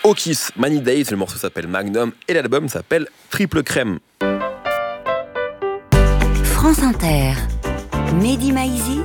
Kiss, Many Days, le morceau s'appelle Magnum et l'album s'appelle Triple Crème. France Inter, Mehdi Maizi,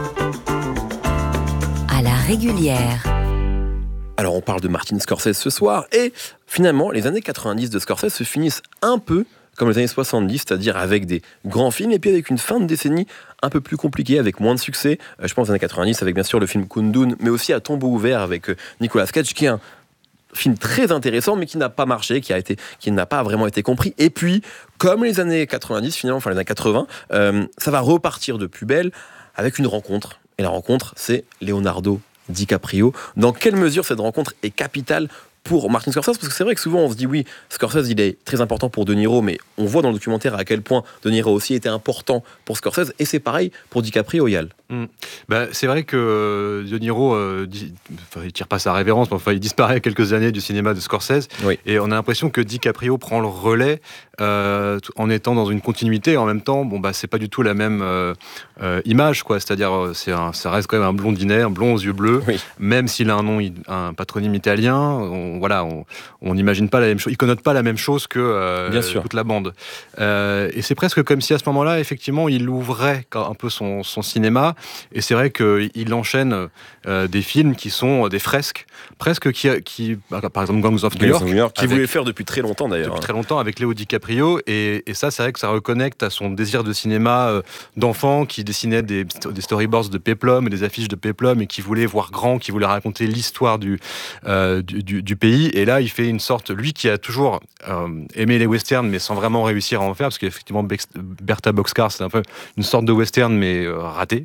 à la régulière. Alors on parle de Martin Scorsese ce soir, et finalement les années 90 de Scorsese se finissent un peu comme les années 70, c'est-à-dire avec des grands films, et puis avec une fin de décennie un peu plus compliquée, avec moins de succès. Je pense aux années 90, avec bien sûr le film Kundun, mais aussi à Tombeau ouvert avec Nicolas Cage, qui est un film très intéressant, mais qui n'a pas marché, qui n'a pas vraiment été compris. Et puis, comme les années 90, finalement, enfin les années 80, ça va repartir de plus belle avec une rencontre. Et la rencontre, c'est Leonardo DiCaprio. Dans quelle mesure cette rencontre est capitale pour Martin Scorsese? Parce que c'est vrai que souvent on se dit oui, Scorsese il est très important pour De Niro, mais on voit dans le documentaire à quel point De Niro aussi était important pour Scorsese, et c'est pareil pour DiCaprio, Yal. C'est vrai que De Niro, il tire pas sa révérence, mais enfin, il disparaît quelques années du cinéma de Scorsese, oui. Et on a l'impression que DiCaprio prend le relais en étant dans une continuité, et en même temps, c'est pas du tout la même image, quoi. C'est-à-dire, ça reste quand même un blondinet, un blond aux yeux bleus, oui. Même s'il a un patronyme italien, on n'imagine pas la même chose, il connote pas la même chose que toute la bande. Et c'est presque comme si à ce moment-là, effectivement, il ouvrait un peu son cinéma. Et c'est vrai qu'il enchaîne des films qui sont des fresques, presque qui par exemple Gangs of New York, qui voulait faire depuis très longtemps d'ailleurs. Depuis très longtemps avec Léo DiCaprio, et ça, c'est vrai que ça reconnecte à son désir de cinéma d'enfant, qui dessinait des storyboards de Péplum, des affiches de Péplum, et qui voulait voir grand, qui voulait raconter l'histoire du pays. Et là, il fait une sorte, lui qui a toujours aimé les westerns, mais sans vraiment réussir à en faire, parce qu'effectivement, Bertha Boxcar, c'est un peu une sorte de western, mais raté.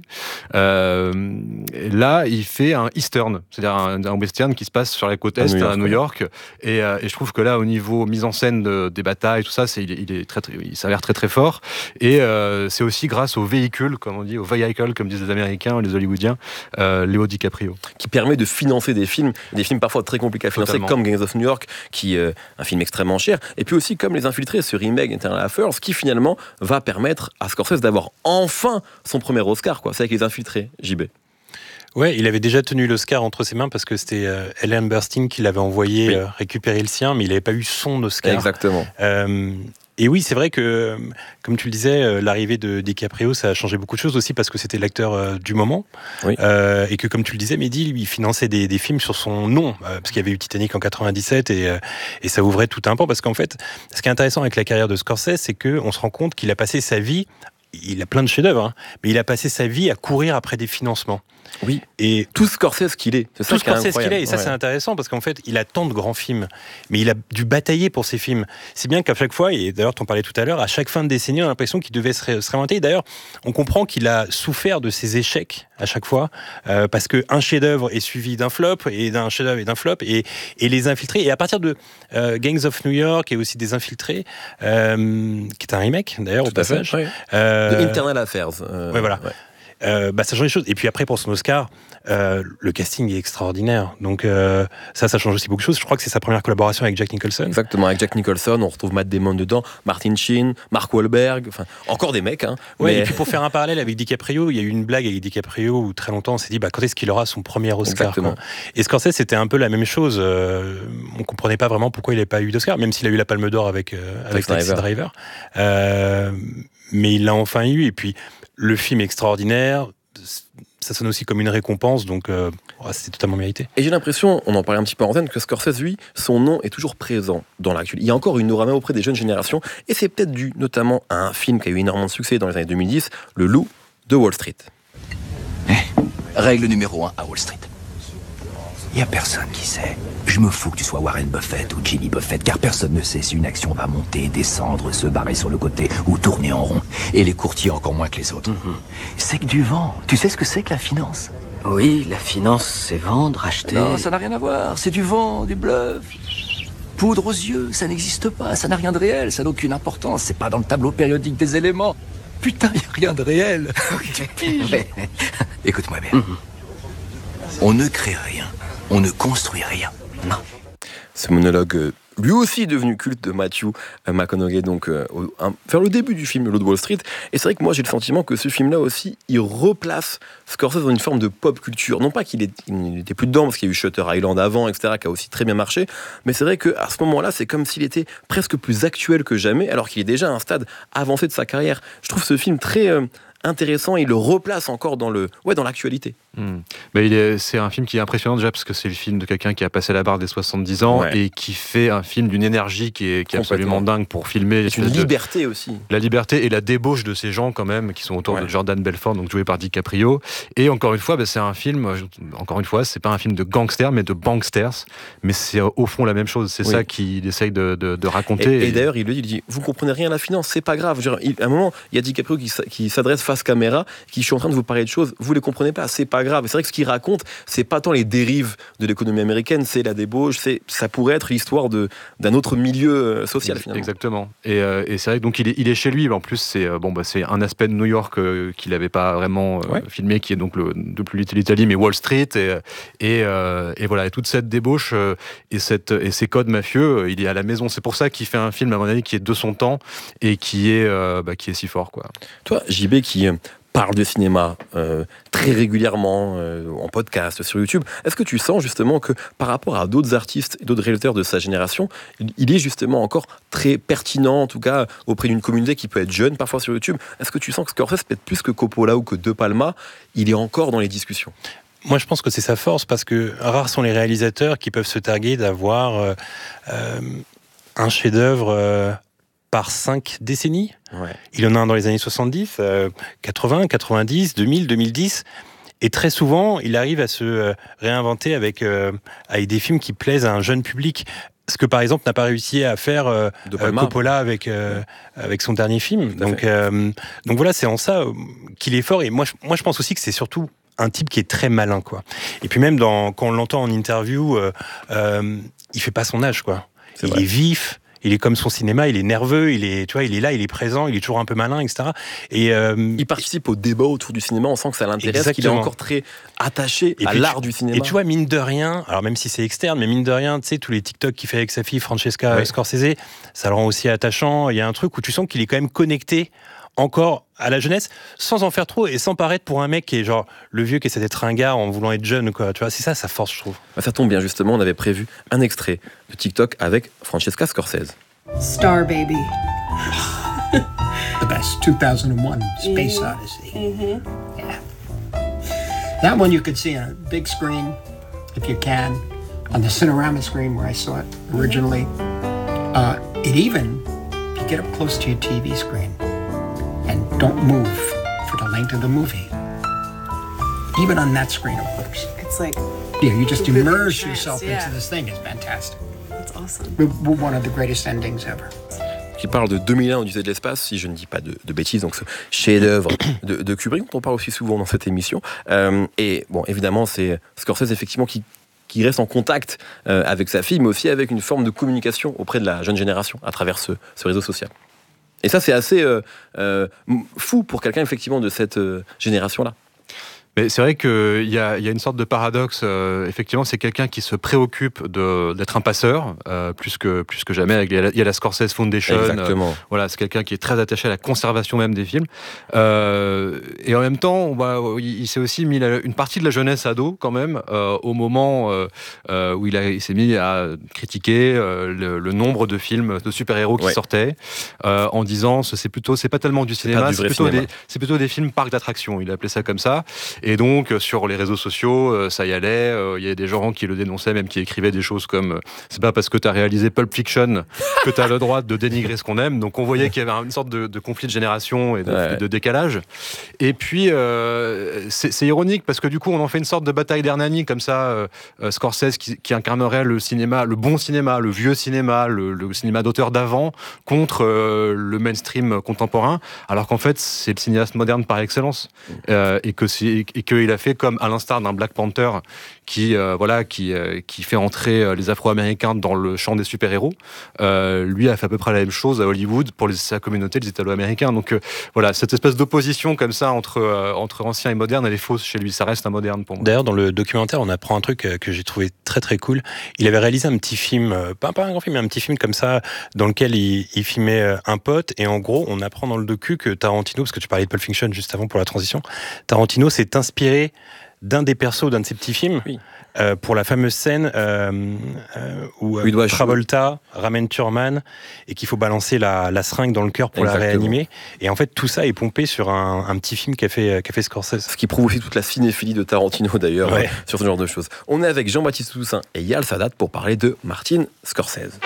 Là, il fait un eastern, c'est-à-dire un western qui se passe sur la côte est à New York. Et je trouve que là, au niveau mise en scène des batailles, tout ça, il s'avère très très fort. Et c'est aussi grâce au véhicule, comme on dit, au vehicle, comme disent les Américains, les Hollywoodiens, Léo DiCaprio, qui permet de financer des films parfois très compliqués à financer. Totalement. Comme Gangs of New York, qui est un film extrêmement cher, et puis aussi comme Les Infiltrés, ce remake Internal Affairs, qui finalement va permettre à Scorsese d'avoir enfin son premier Oscar, quoi. C'est avec Les Infiltrés, JB. Ouais, il avait déjà tenu l'Oscar entre ses mains parce que c'était Ellen Burstyn qui l'avait envoyé récupérer le sien, mais il n'avait pas eu son Oscar. Exactement. Et oui, c'est vrai que, comme tu le disais, l'arrivée de DiCaprio, ça a changé beaucoup de choses aussi parce que c'était l'acteur du moment. Oui. Et que, comme tu le disais, Mehdi, lui, il finançait des films sur son nom, parce qu'il y avait eu Titanic en 97 et ça ouvrait tout un pan. Parce qu'en fait, ce qui est intéressant avec la carrière de Scorsese, c'est qu'on se rend compte qu'il a passé sa vie, il a plein de chefs-d'œuvre, mais il a passé sa vie à courir après des financements. Oui, et tout Scorsese qu'il est. C'est tout Scorsese qu'il est, et ça c'est intéressant parce qu'en fait, il a tant de grands films, mais il a dû batailler pour ses films. C'est bien qu'à chaque fois, et d'ailleurs t'en parlais tout à l'heure, à chaque fin de décennie, on a l'impression qu'il devait se réinventer. D'ailleurs, on comprend qu'il a souffert de ses échecs à chaque fois, parce qu'un chef-d'œuvre est suivi d'un flop, et d'un chef-d'œuvre et d'un flop, et Les Infiltrés. Et à partir de Gangs of New York et aussi des Infiltrés, qui est un remake d'ailleurs au passage. De Internal Affairs. Ouais, voilà. Ouais. Ça change les choses. Et puis après, pour son Oscar, le casting est extraordinaire. Donc ça change aussi beaucoup de choses. Je crois que c'est sa première collaboration avec Jack Nicholson. Exactement, avec Jack Nicholson, on retrouve Matt Damon dedans, Martin Sheen, Mark Wahlberg, enfin encore des mecs. Ouais, et puis pour faire un parallèle avec DiCaprio, il y a eu une blague avec DiCaprio où très longtemps on s'est dit quand est-ce qu'il aura son premier Oscar. Exactement. Et Scorsese, c'était un peu la même chose. On comprenait pas vraiment pourquoi il n'avait pas eu d'Oscar, même s'il a eu la Palme d'Or avec Taxi Driver. Mais il l'a enfin eu, et puis le film est extraordinaire, ça sonne aussi comme une récompense, donc c'est totalement mérité. Et j'ai l'impression, on en parlait un petit peu en antenne, que Scorsese, lui, son nom est toujours présent dans l'actuel. Il y a encore une aura même auprès des jeunes générations, et c'est peut-être dû notamment à un film qui a eu énormément de succès dans les années 2010, Le Loup de Wall Street. Règle numéro 1 à Wall Street. Il n'y a personne qui sait. Je me fous que tu sois Warren Buffett ou Jimmy Buffett, car personne ne sait si une action va monter, descendre, se barrer sur le côté ou tourner en rond. Et les courtiers encore moins que les autres. C'est que du vent. Tu sais ce que c'est que la finance? Oui, la finance, c'est vendre, acheter... Non, ça n'a rien à voir. C'est du vent, du bluff. Poudre aux yeux, ça n'existe pas. Ça n'a rien de réel, ça n'a aucune importance. C'est pas dans le tableau périodique des éléments. Putain, il n'y a rien de réel. Tu piges. Écoute-moi bien. On ne crée rien. On ne construit rien. Non. Ce monologue lui aussi devenu culte, de Matthew McConaughey, donc vers le début du film Loup de Wall Street. Et c'est vrai que moi j'ai le sentiment que ce film-là aussi, il replace Scorsese dans une forme de pop culture. Non pas qu'il n'était plus dedans, parce qu'il y a eu Shutter Island avant, etc., qui a aussi très bien marché, mais c'est vrai qu'à ce moment-là, c'est comme s'il était presque plus actuel que jamais, alors qu'il est déjà à un stade avancé de sa carrière. Je trouve ce film très intéressant, il le replace encore dans l'actualité. C'est un film qui est impressionnant déjà parce que c'est le film de quelqu'un qui a passé la barre des 70 ans et qui fait un film d'une énergie qui est absolument dingue pour filmer. C'est une liberté aussi. La liberté et la débauche de ces gens quand même qui sont autour de Jordan Belfort, donc joué par DiCaprio. Et encore une fois, c'est un film, c'est pas un film de gangsters mais de banksters, mais c'est au fond la même chose. C'est ça qu'il essaye de raconter. Et d'ailleurs, il dit, vous comprenez rien à la finance, c'est pas grave. À un moment, il y a DiCaprio qui s'adresse face caméra, qui je suis en train de vous parler de choses, vous les comprenez pas, c'est pas grave. Et c'est vrai que ce qu'il raconte, c'est pas tant les dérives de l'économie américaine, c'est la débauche, ça pourrait être l'histoire d'un autre milieu social finalement. Exactement. Et c'est vrai que donc il est chez lui. En plus, c'est un aspect de New York qu'il n'avait pas vraiment filmé, qui est donc de plus l'Italie, mais Wall Street et voilà, et toute cette débauche et ces codes mafieux, il est à la maison. C'est pour ça qu'il fait un film à mon avis qui est de son temps et qui est si fort, quoi. Toi, JB, qui parle de cinéma très régulièrement en podcast, sur YouTube. Est-ce que tu sens justement que par rapport à d'autres artistes et d'autres réalisateurs de sa génération, il est justement encore très pertinent, en tout cas auprès d'une communauté qui peut être jeune parfois sur YouTube? Est-ce que tu sens que Scorsese, peut-être plus que Coppola ou que De Palma, il est encore dans les discussions? Moi, je pense que c'est sa force, parce que rares sont les réalisateurs qui peuvent se targuer d'avoir un chef-d'œuvre par 5 décennies. Il en a un dans les années 70, 80, 90, 2000, 2010. Et très souvent, il arrive à se réinventer avec des films qui plaisent à un jeune public. Ce que, par exemple, n'a pas réussi à faire Coppola avec son dernier film. Donc voilà, c'est en ça qu'il est fort. Et moi, je pense aussi que c'est surtout un type qui est très malin, quoi. Et puis même quand on l'entend en interview, il fait pas son âge, quoi. Il est vif. Il est comme son cinéma, il est nerveux, il est là, il est présent, il est toujours un peu malin, etc. Et il participe au débat autour du cinéma, on sent que ça l'intéresse, qu'il est encore très attaché à l'art du cinéma. Et tu vois, mine de rien, alors même si c'est externe, mais mine de rien, tu sais, tous les TikTok qu'il fait avec sa fille Francesca Scorsese, ça le rend aussi attachant. Il y a un truc où tu sens qu'il est quand même connecté encore à la jeunesse, sans en faire trop et sans paraître pour un mec qui est genre le vieux qui essaie d'être ringard en voulant être jeune, quoi. Tu vois, c'est ça sa force, je trouve. Ça tombe bien, justement, on avait prévu un extrait de TikTok avec Francesca Scorsese. Star Baby. The best, 2001, Space Odyssey. Yeah. That one you could see on a big screen, if you can, on the Cinerama screen where I saw it originally. If you get up close to your TV screen, and don't move for the length of the movie. Even on that screen, it works. It's like... Yeah, you just immerse yourself into this thing. It's fantastic. That's awesome. We're one of the greatest endings ever. Qui parle de 2001, Odyssée de l'espace, si je ne dis pas de bêtises, donc ce chef-d'œuvre de Kubrick, dont on parle aussi souvent dans cette émission. Et bon, évidemment, c'est Scorsese, effectivement, qui reste en contact avec sa fille, mais aussi avec une forme de communication auprès de la jeune génération à travers ce réseau social. Et ça, c'est assez fou pour quelqu'un, effectivement, de cette génération-là. Mais c'est vrai qu'il y a une sorte de paradoxe. Effectivement, c'est quelqu'un qui se préoccupe d'être un passeur, plus que jamais. Il y a la Scorsese Foundation. Exactement. Voilà, c'est quelqu'un qui est très attaché à la conservation même des films. Et en même temps, il s'est aussi mis une partie de la jeunesse ado, quand même, au moment où il s'est mis à critiquer le nombre de films de super-héros qui sortaient, en disant c'est pas tellement du cinéma, c'est plutôt des films parcs d'attractions. Il a appelé ça comme ça. Et donc, sur les réseaux sociaux, ça y allait. Il y avait des gens qui le dénonçaient, même qui écrivaient des choses comme « C'est pas parce que t'as réalisé Pulp Fiction que t'as le droit de dénigrer ce qu'on aime ». Donc, on voyait qu'il y avait une sorte de conflit de génération et de décalage. Et puis, c'est ironique, parce que du coup, on en fait une sorte de bataille d'Hernani, comme ça, Scorsese qui incarnerait le cinéma, le bon cinéma, le vieux cinéma, le cinéma d'auteur d'avant, contre le mainstream contemporain, alors qu'en fait, c'est le cinéaste moderne par excellence. Et et qu'il a fait comme à l'instar d'un Black Panther qui fait entrer les Afro-Américains dans le champ des super-héros. Lui a fait à peu près la même chose à Hollywood pour sa communauté, les Italo-Américains. Donc voilà, cette espèce d'opposition comme ça entre ancien et moderne, elle est fausse chez lui. Ça reste un moderne pour moi. D'ailleurs, dans le documentaire, on apprend un truc que j'ai trouvé très très cool. Il avait réalisé un petit film, pas un grand film, mais un petit film comme ça, dans lequel il filmait un pote. Et en gros, on apprend dans le docu que Tarantino, parce que tu parlais de Pulp Fiction juste avant pour la transition, Tarantino s'est inspiré d'un des persos d'un de ses petits films, oui. Pour la fameuse scène où Travolta ramène Thurman et qu'il faut balancer la seringue dans le cœur pour Exactement. La réanimer. Et en fait, tout ça est pompé sur un petit film qu'a fait Scorsese. Ce qui prouve aussi toute la cinéphilie de Tarantino d'ailleurs, ouais. Sur ce genre de choses. On est avec Jean-Baptiste Toussaint et Yael Sadat pour parler de Martin Scorsese.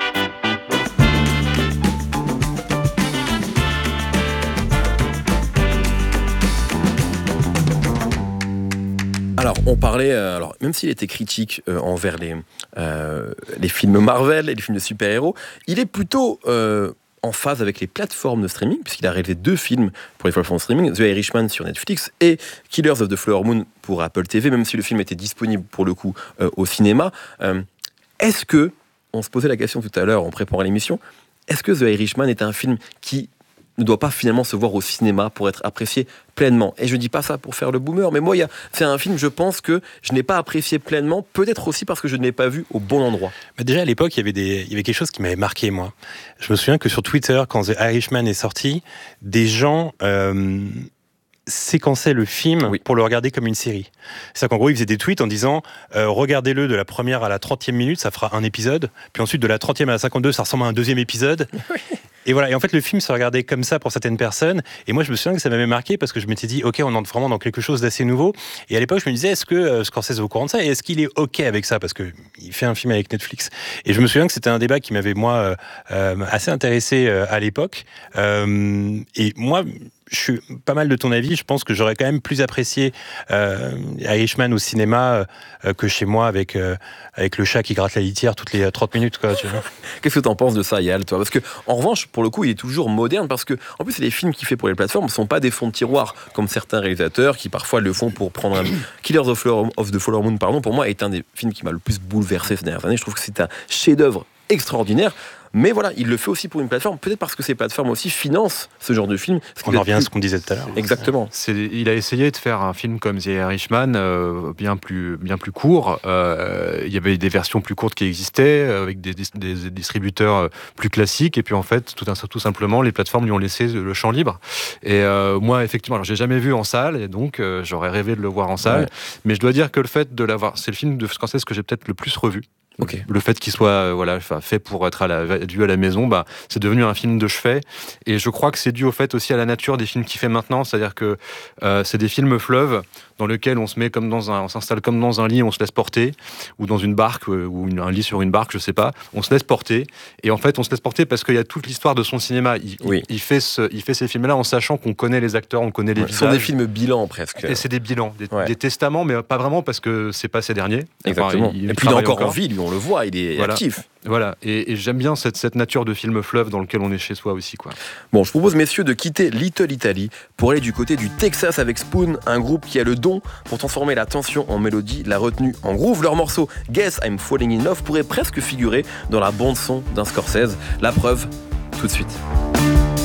Alors, on parlait, même s'il était critique envers les films Marvel et les films de super-héros, il est plutôt en phase avec les plateformes de streaming, puisqu'il a réalisé 2 films pour les plateformes de streaming, The Irishman sur Netflix et Killers of the Flower Moon pour Apple TV, même si le film était disponible pour le coup au cinéma. Est-ce que, on se posait la question tout à l'heure en préparant l'émission, est-ce que The Irishman est un film qui ne doit pas finalement se voir au cinéma pour être apprécié pleinement? Et je dis pas ça pour faire le boomer, mais moi, c'est un film, je pense que je n'ai pas apprécié pleinement, peut-être aussi parce que je ne l'ai pas vu au bon endroit. Mais déjà, à l'époque, il y avait quelque chose qui m'avait marqué, moi. Je me souviens que sur Twitter, quand The Irishman est sorti, des gens séquençaient le film pour le regarder comme une série. C'est-à-dire qu'en gros, ils faisaient des tweets en disant regardez-le de la première à la 30e minute, ça fera un épisode, puis ensuite de la 30e à la 52, ça ressemble à un 2e épisode. Et voilà, et en fait le film se regardait comme ça pour certaines personnes, et moi je me souviens que ça m'avait marqué parce que je m'étais dit ok, on entre vraiment dans quelque chose d'assez nouveau, et à l'époque je me disais est-ce que Scorsese est au courant de ça, et est-ce qu'il est ok avec ça, parce qu'il fait un film avec Netflix. Et je me souviens que c'était un débat qui m'avait moi assez intéressé à l'époque, et moi je suis pas mal de ton avis, je pense que j'aurais quand même plus apprécié Irishman au cinéma que chez moi avec le chat qui gratte la litière toutes les 30 minutes. Quoi, tu vois. Qu'est-ce que tu en penses de ça, Yael, toi? Parce que, en revanche, pour le coup, il est toujours moderne, parce que, en plus, les films qu'il fait pour les plateformes ne sont pas des fonds de tiroir, comme certains réalisateurs qui parfois le font pour prendre un... Killers of the Flower Moon, pour moi, est un des films qui m'a le plus bouleversé ces dernières années. Je trouve que c'est un chef-d'œuvre extraordinaire. Mais voilà, il le fait aussi pour une plateforme, peut-être parce que ces plateformes aussi financent ce genre de film. On en revient à ce qu'on disait tout à l'heure. Exactement. Il a essayé de faire un film comme The Irishman, bien plus court. Il y avait des versions plus courtes qui existaient, avec des distributeurs plus classiques, et puis en fait, tout simplement, les plateformes lui ont laissé le champ libre. Et moi, effectivement, alors j'ai jamais vu en salle, et donc j'aurais rêvé de le voir en salle, mais je dois dire que le fait de l'avoir, c'est le film de Scorsese que j'ai peut-être le plus revu. Okay. Le fait qu'il soit fait pour être vu à la maison, c'est devenu un film de chevet, et je crois que c'est dû au fait aussi à la nature des films qu'il fait maintenant, c'est-à-dire que c'est des films fleuves dans lesquels on s'installe comme dans un lit, on se laisse porter, ou dans une barque, ou un lit sur une barque, je sais pas, on se laisse porter, et en fait on se laisse porter parce qu'il y a toute l'histoire de son cinéma. Il fait ces films-là en sachant qu'on connaît les acteurs, on connaît les visages. Ce sont des films bilans presque. Et c'est des bilans, des testaments, mais pas vraiment parce que c'est pas ces derniers. Exactement. Enfin, et puis il est encore en vie, lui, on le voit, il est actif. Voilà, et j'aime bien cette nature de film fleuve dans lequel on est chez soi aussi, quoi. Bon, je propose, messieurs, de quitter Little Italy pour aller du côté du Texas avec Spoon, un groupe qui a le don pour transformer la tension en mélodie, la retenue en groove. Leur morceau Guess I'm Falling in Love pourrait presque figurer dans la bande-son d'un Scorsese. La preuve, tout de suite.